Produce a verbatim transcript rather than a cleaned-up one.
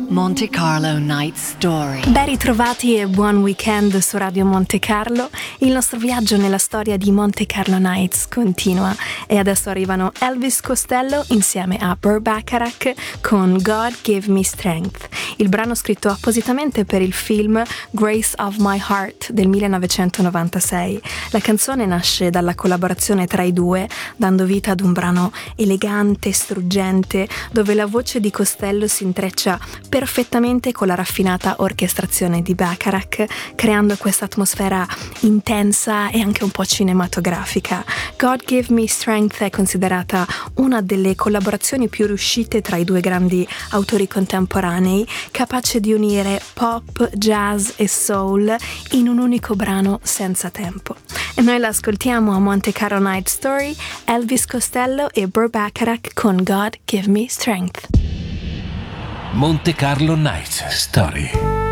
Monte Carlo Night Story. Ben ritrovati e buon weekend su Radio Monte Carlo. Il nostro viaggio nella storia di Monte Carlo Nights continua e adesso arrivano Elvis Costello insieme a Burt Bacharach con God Give Me Strength, il brano scritto appositamente per il film Grace of My Heart del millenovecentonovantasei. La canzone nasce dalla collaborazione tra i due, dando vita ad un brano elegante, struggente, dove la voce di Costello si intreccia perfettamente con la raffinata orchestrazione di Bacharach, creando questa atmosfera intensa e anche un po' cinematografica. God Give Me Strength è considerata una delle collaborazioni più riuscite tra i due grandi autori contemporanei, capace di unire pop, jazz e soul in un unico brano senza tempo. E noi l'ascoltiamo a Monte Carlo Night Story, Elvis Costello e Burt Bacharach con God Give Me Strength. Monte Carlo Night Story.